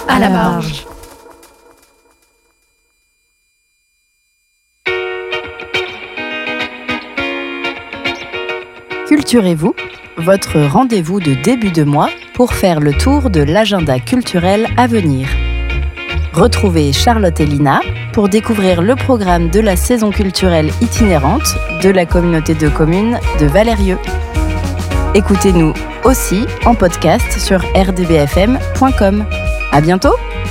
à la marge. Culturez-vous, votre rendez-vous de début de mois pour faire le tour de l'agenda culturel à venir. Retrouvez Charlotte et Lina pour découvrir le programme de la saison culturelle itinérante de la communauté de communes de Valérieux. Écoutez-nous aussi en podcast sur rdbfm.com. À bientôt!